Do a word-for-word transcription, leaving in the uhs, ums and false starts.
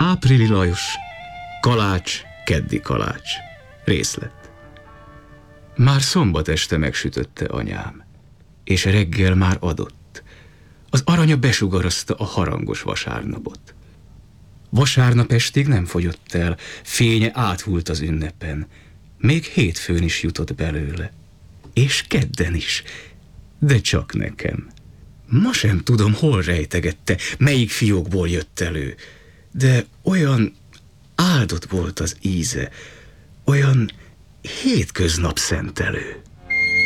Áprili Lajos, kalács, keddi kalács. Részlet. Már szombat este megsütötte anyám, és reggel már adott. Az aranya besugarazta a harangos vasárnapot. Vasárnap estig nem fogyott el, fénye áthult az ünnepen. Még hétfőn is jutott belőle. És kedden is, de csak nekem. Ma sem tudom, hol rejtegette, melyik fiókból jött elő, de olyan áldott volt az íze, olyan hétköznap szentelő.